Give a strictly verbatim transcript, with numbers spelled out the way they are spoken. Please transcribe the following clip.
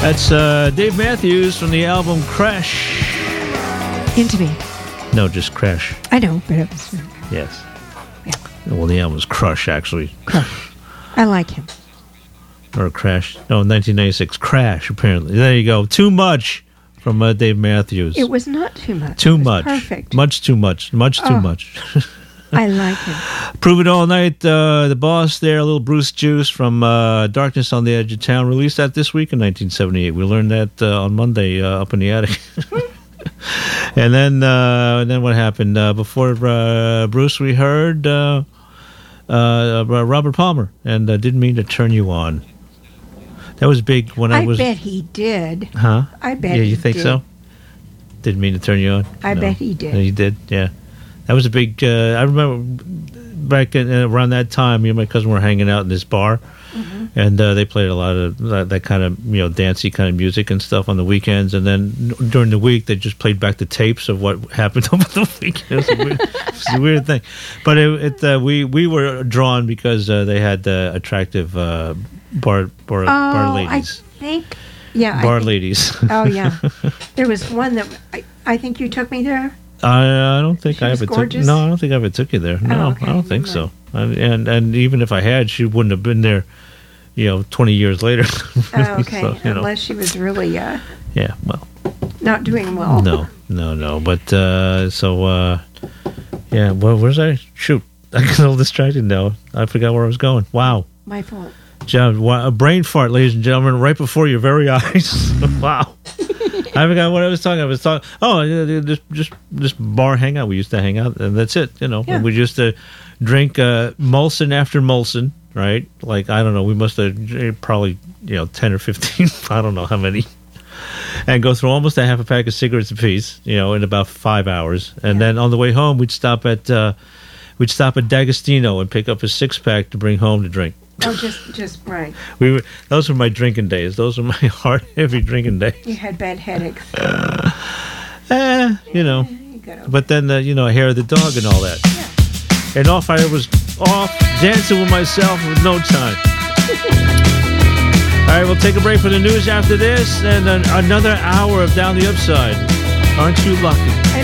That's uh, Dave Matthews from the album Crash. Into Me. No, just Crash. I know, but it was... Yes. Yeah. Well, the album was Crush, actually. Crush. I like him. Or Crash. No, nineteen ninety-six. Crash, apparently. There you go. Too much from uh, Dave Matthews. It was not too much. Too it was much. Perfect. Much too much. Much too oh, much. I like him. Prove It All Night. Uh, the boss there, a little Bruce Juice from uh, Darkness on the Edge of Town. Released that this week in nineteen seventy-eight. We learned that uh, on Monday uh, up in the attic. And then, uh, and then what happened? Uh, before uh, Bruce, we heard uh, uh, Robert Palmer, and uh, Didn't Mean to Turn You On. That was big when I, I was... I bet he did. Huh? I bet Yeah, he you think did. so? Didn't Mean to Turn You On? I No. bet he did. He did, yeah. That was a big... Uh, I remember back in, uh, around that time, me and my cousin were hanging out in this bar, mm-hmm. and uh, they played a lot of that, that kind of, you know, dancey kind of music and stuff on the weekends, and then during the week, they just played back the tapes of what happened over the weekend. It was a weird, it was a weird thing. But it, it, uh, we, we were drawn because uh, they had uh, attractive uh, bar, bar, oh, bar ladies. I think... Yeah, bar I think, ladies. Oh, yeah. There was one that... I, I think you took me there. I, I don't think She I was ever gorgeous? took. No, I don't think I ever took you there. No, Oh, okay. I don't think Right. so. And, and and even if I had, she wouldn't have been there. You know, twenty years later. Oh, okay. So, you know. Unless she was really uh, Yeah. Well. not doing well. No. No. No. But uh, so uh, yeah. Well, where's I? Shoot! I got all distracted now. I forgot where I was going. Wow. My fault. John, wow, a brain fart, ladies and gentlemen, right before your very eyes. Wow. I forgot what I was talking. I was talking. Oh, yeah, just just just bar hangout. We used to hang out, and that's it. You know, Yeah. we used to drink uh, Molson after Molson, right? Like I don't know. We must have drank probably you know ten or fifteen. I don't know how many. And go through almost a half a pack of cigarettes apiece, you know, in about five hours. And Yeah. then on the way home, we'd stop at uh, we'd stop at D'Agostino and pick up a six pack to bring home to drink. Oh, just, just right. We were, those were my drinking days. Those were my hard, heavy drinking days. You had bad headaches. Eh, you know. You got over But then, uh, you know, hair of the dog and all that. Yeah. And off I was off dancing with myself with no time. All right, we'll take a break for the news after this, and then another hour of Down the Upside. Aren't you lucky?